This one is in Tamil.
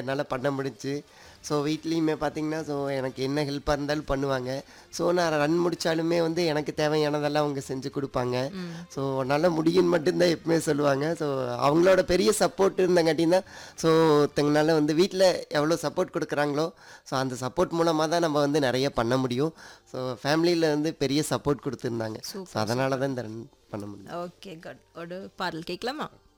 என்னால் பண்ண முடிஞ்சுச்சு. ஸோ வீட்லேயுமே பார்த்தீங்கன்னா, ஸோ எனக்கு என்ன ஹெல்ப்பாக இருந்தாலும் பண்ணுவாங்க. ஸோ நான் ரன் முடித்தாலுமே வந்து எனக்கு தேவையானதெல்லாம் அவங்க செஞ்சு கொடுப்பாங்க. ஸோ உன்னால் முடியும்னு மட்டும்தான் எப்பவுமே சொல்லுவாங்க. ஸோ அவங்களோட பெரிய சப்போர்ட் இருந்தங்காட்டியும் தான் ஸோ ஒருத்தங்கனால வந்து வீட்டில் எவ்வளோ சப்போர்ட் கொடுக்குறாங்களோ, ஸோ அந்த சப்போர்ட் மூலமாக தான் நம்ம வந்து நிறைய பண்ண முடியும். ஸோ ஃபேமிலியில் வந்து பெரிய சப்போர்ட் கொடுத்துருந்தாங்க. ஸோ சூப்பர் அதனால தான் இந்த ரன் பண்ண முடியும். Okay good. ஒரு பாடல் கேட்கலாமா?